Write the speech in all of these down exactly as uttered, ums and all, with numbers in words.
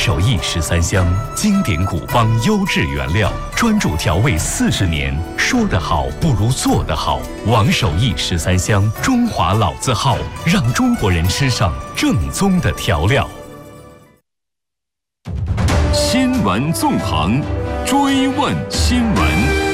手艺十三香，经典古方优质原料，专注调味四十年，说得好不如做得好。王手艺十三香，中华老字号，让中国人吃上正宗的调料。 新闻纵横，追问新闻。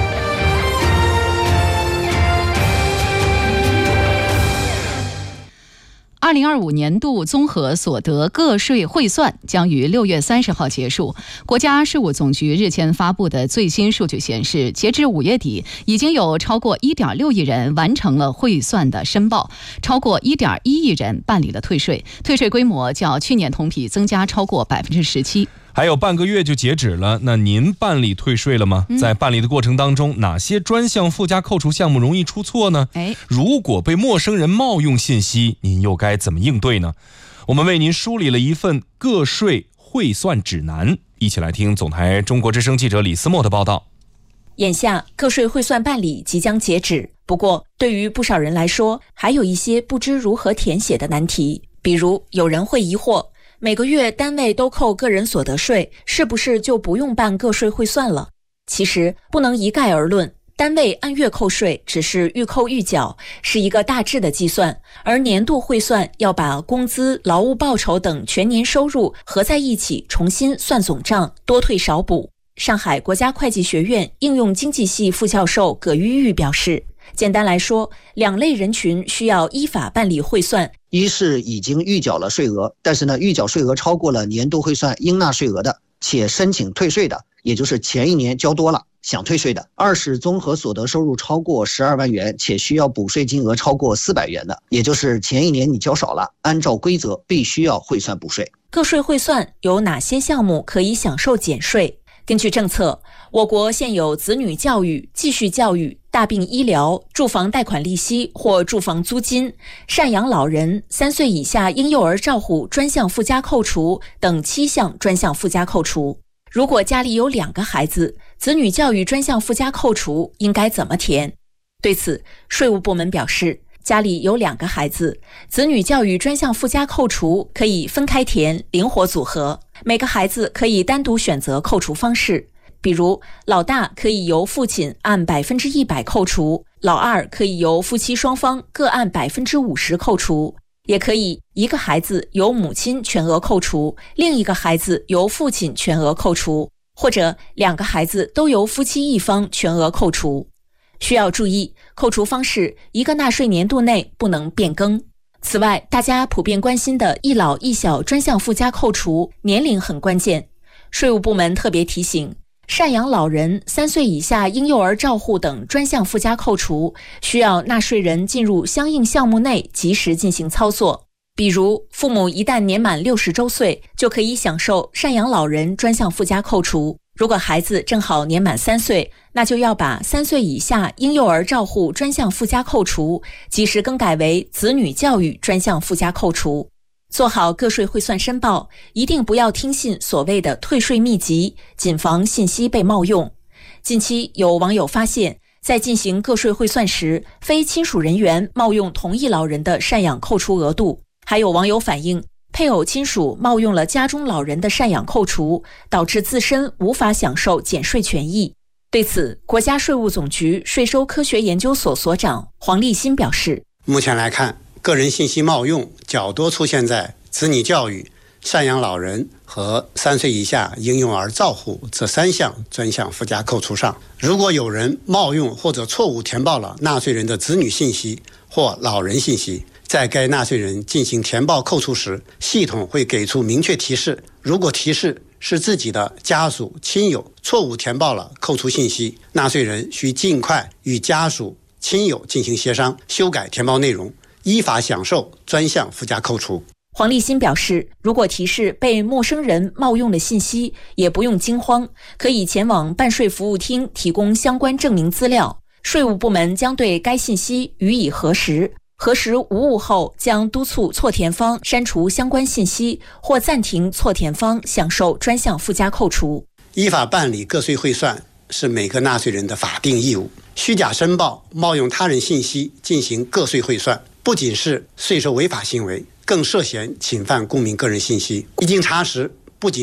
二零二五年度综合所得个税汇算将于六月三十号结束。国家税务总局日前发布的最新数据显示，截至五月底，已经有超过一点六亿人完成了汇算的申报，超过一点一亿人办理了退税，退税规模较去年同比增加超过百分之十七。 还有半个月就截止了，那您办理退税了吗？在办理的过程当中，哪些专项附加扣除项目容易出错呢？哎，如果被陌生人冒用信息，您又该怎么应对呢？我们为您梳理了一份个税汇算指南，一起来听总台中国之声记者李思墨的报道。 眼下个税汇算办理即将截止，不过对于不少人来说，还有一些不知如何填写的难题。比如有人会疑惑，每个月单位都扣个人所得税，是不是就不用办个税汇算了？其实不能一概而论，单位按月扣税只是预扣预缴，是一个大致的计算，而年度汇算要把工资、劳务报酬等全年收入合在一起重新算总账，多退少补。上海国家会计学院应用经济系副教授葛玉玉表示，简单来说，两类人群需要依法办理汇算。 一是已经预缴了税额，但是呢，预缴税额超过了年度汇算应纳税额的，且申请退税的，也就是前一年交多了想退税的。二是综合所得收入超过十二万元，且需要补税金额超过四百元的，也就是前一年你交少了，按照规则必须要汇算补税。 个税汇算有哪些项目可以享受减税？根据政策，我国现有子女教育、继续教育、大病医疗、住房贷款利息或住房租金、赡养老人、三岁以下婴幼儿照护专项附加扣除等七项专项附加扣除。如果家里有两个孩子，子女教育专项附加扣除应该怎么填？对此，税务部门表示，家里有两个孩子，子女教育专项附加扣除可以分开填，灵活组合。每个孩子可以单独选择扣除方式，比如老大可以由父亲按百分之一百扣除，老二可以由夫妻双方各按百分之五十扣除，也可以一个孩子由母亲全额扣除，另一个孩子由父亲全额扣除，或者两个孩子都由夫妻一方全额扣除。需要注意，扣除方式一个纳税年度内不能变更。此外，大家普遍关心的一老一小专项附加扣除，年龄很关键。税务部门特别提醒，赡养老人、三岁以下婴幼儿照护等专项附加扣除，需要纳税人进入相应项目内及时进行操作。比如，父母一旦年满六十周岁，就可以享受赡养老人专项附加扣除。如果孩子正好年满三岁，那就要把三岁以下婴幼儿照护专项附加扣除及时更改为子女教育专项附加扣除。做好个税汇算申报，一定不要听信所谓的退税秘籍，谨防信息被冒用。近期有网友发现，在进行个税汇算时，非亲属人员冒用同一老人的赡养扣除额度，还有网友反映，配偶亲属冒用了家中老人的赡养扣除，导致自身无法享受减税权益。对此，国家税务总局税收科学研究所所长黄立新表示， 目前来看，个人信息冒用较多出现在子女教育、赡养老人和三岁以下婴幼儿照护这三项专项附加扣除上。如果有人冒用或者错误填报了纳税人的子女信息或老人信息，在该纳税人进行填报扣除时，系统会给出明确提示。如果提示是自己的家属、亲友错误填报了扣除信息，纳税人需尽快与家属、亲友进行协商，修改填报内容，依法享受专项附加扣除。 黄立新表示，如果提示被陌生人冒用了信息，也不用惊慌，可以前往办税服务厅提供相关证明资料，税务部门将对该信息予以核实。核实无误后，将督促错填方删除相关信息，或暂停错填方享受专项附加扣除。 依法办理个税汇算是每个纳税人的法定义务。虚假申报、冒用他人信息进行个税汇算，不仅是税收违法行为，更涉嫌侵犯公民个人信息。一经查实，